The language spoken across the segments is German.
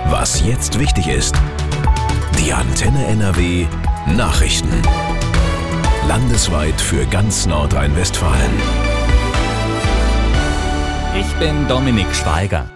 Was jetzt wichtig ist. Die Antenne NRW Nachrichten. Landesweit für ganz Nordrhein-Westfalen. Ich bin Dominik Schweiger.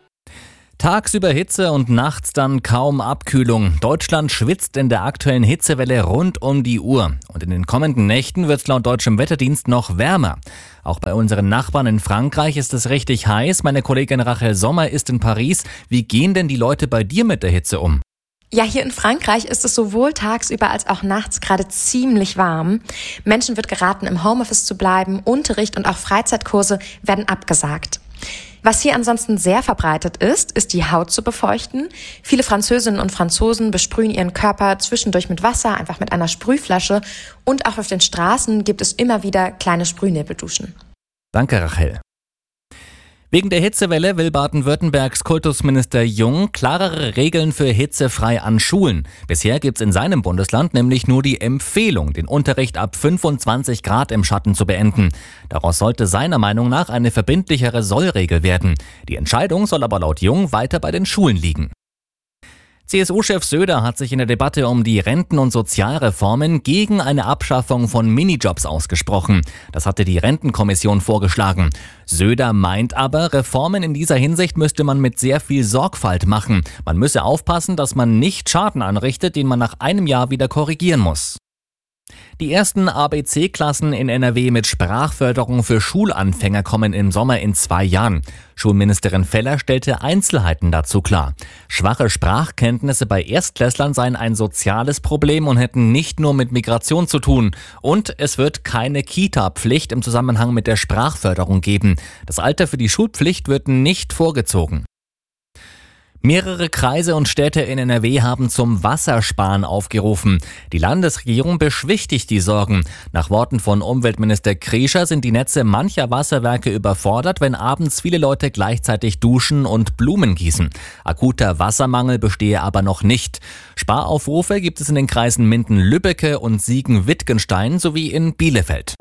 Tagsüber Hitze und nachts dann kaum Abkühlung. Deutschland schwitzt in der aktuellen Hitzewelle rund um die Uhr. Und in den kommenden Nächten wird es laut deutschem Wetterdienst noch wärmer. Auch bei unseren Nachbarn in Frankreich ist es richtig heiß. Meine Kollegin Rachel Sommer ist in Paris. Wie gehen denn die Leute bei dir mit der Hitze um? Ja, hier in Frankreich ist es sowohl tagsüber als auch nachts gerade ziemlich warm. Menschen wird geraten, im Homeoffice zu bleiben. Unterricht und auch Freizeitkurse werden abgesagt. Was hier ansonsten sehr verbreitet ist die Haut zu befeuchten. Viele Französinnen und Franzosen besprühen ihren Körper zwischendurch mit Wasser, einfach mit einer Sprühflasche. Und auch auf den Straßen gibt es immer wieder kleine Sprühnebelduschen. Danke, Rachel. Wegen der Hitzewelle will Baden-Württembergs Kultusminister Jung klarere Regeln für hitzefrei an Schulen. Bisher gibt's in seinem Bundesland nämlich nur die Empfehlung, den Unterricht ab 25 Grad im Schatten zu beenden. Daraus sollte seiner Meinung nach eine verbindlichere Sollregel werden. Die Entscheidung soll aber laut Jung weiter bei den Schulen liegen. CSU-Chef Söder hat sich in der Debatte um die Renten- und Sozialreformen gegen eine Abschaffung von Minijobs ausgesprochen. Das hatte die Rentenkommission vorgeschlagen. Söder meint aber, Reformen in dieser Hinsicht müsste man mit sehr viel Sorgfalt machen. Man müsse aufpassen, dass man nicht Schaden anrichtet, den man nach einem Jahr wieder korrigieren muss. Die ersten ABC-Klassen in NRW mit Sprachförderung für Schulanfänger kommen im Sommer in 2 Jahren. Schulministerin Feller stellte Einzelheiten dazu klar. Schwache Sprachkenntnisse bei Erstklässlern seien ein soziales Problem und hätten nicht nur mit Migration zu tun. Und es wird keine Kita-Pflicht im Zusammenhang mit der Sprachförderung geben. Das Alter für die Schulpflicht wird nicht vorgezogen. Mehrere Kreise und Städte in NRW haben zum Wassersparen aufgerufen. Die Landesregierung beschwichtigt die Sorgen. Nach Worten von Umweltminister Kriescher sind die Netze mancher Wasserwerke überfordert, wenn abends viele Leute gleichzeitig duschen und Blumen gießen. Akuter Wassermangel bestehe aber noch nicht. Sparaufrufe gibt es in den Kreisen Minden-Lübbecke und Siegen-Wittgenstein sowie in Bielefeld.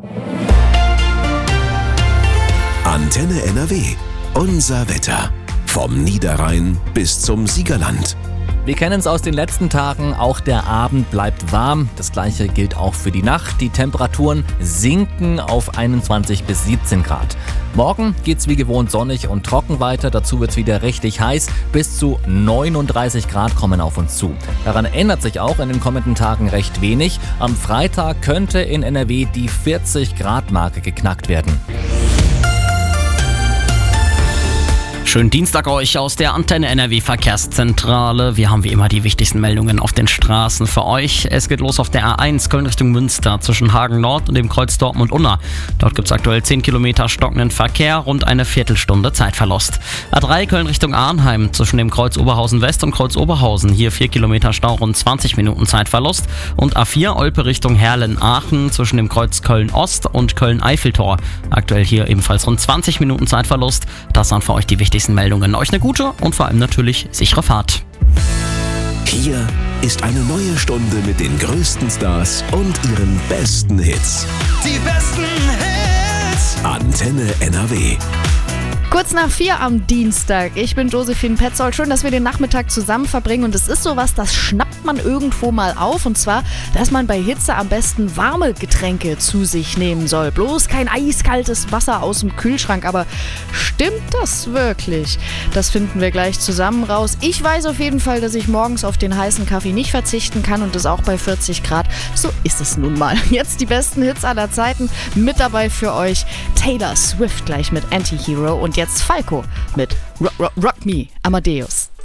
Antenne NRW. Unser Wetter. Vom Niederrhein bis zum Siegerland. Wir kennen es aus den letzten Tagen, auch der Abend bleibt warm. Das gleiche gilt auch für die Nacht. Die Temperaturen sinken auf 21 bis 17 Grad. Morgen geht's wie gewohnt sonnig und trocken weiter. Dazu wird's wieder richtig heiß. Bis zu 39 Grad kommen auf uns zu. Daran ändert sich auch in den kommenden Tagen recht wenig. Am Freitag könnte in NRW die 40 Grad Marke geknackt werden. Schönen Dienstag euch aus der Antenne NRW Verkehrszentrale. Wir haben wie immer die wichtigsten Meldungen auf den Straßen für euch. Es geht los auf der A1 Köln Richtung Münster zwischen Hagen Nord und dem Kreuz Dortmund-Unna. Dort gibt es aktuell 10 Kilometer stockenden Verkehr, rund eine Viertelstunde Zeitverlust. A3 Köln Richtung Arnheim zwischen dem Kreuz Oberhausen West und Kreuz Oberhausen. Hier 4 Kilometer Stau, rund 20 Minuten Zeitverlust. Und A4 Olpe Richtung Herlen-Aachen zwischen dem Kreuz Köln Ost und Köln-Eiffeltor. Aktuell hier ebenfalls rund 20 Minuten Zeitverlust. Das sind für euch die wichtigsten Meldungen. Euch eine gute und vor allem natürlich sichere Fahrt. Hier ist eine neue Stunde mit den größten Stars und ihren besten Hits. Die besten Hits. Antenne NRW. Kurz nach 4 am Dienstag. Ich bin Josephine Petzold. Schön, dass wir den Nachmittag zusammen verbringen. Und es ist sowas, das schnappt man irgendwo mal auf. Und zwar, dass man bei Hitze am besten warme Getränke zu sich nehmen soll. Bloß kein eiskaltes Wasser aus dem Kühlschrank. Aber stimmt das wirklich? Das finden wir gleich zusammen raus. Ich weiß auf jeden Fall, dass ich morgens auf den heißen Kaffee nicht verzichten kann. Und das auch bei 40 Grad. So ist es nun mal. Jetzt die besten Hits aller Zeiten. Mit dabei für euch Taylor Swift gleich mit Anti-Hero. Und jetzt Falco mit Rock Me, Amadeus.